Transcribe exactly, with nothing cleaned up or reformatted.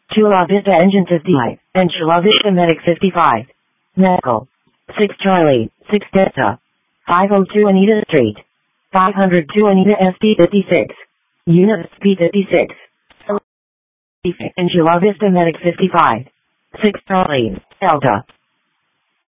Chula Vista Engine fifty-five, and Chula Vista Medic fifty-five. Medical. six Charlie, six Delta. five oh two Anita Street. five oh two Anita S P fifty-six. Unit P fifty-six. And Chula Vista Medic fifty-five. six Charlie, Delta.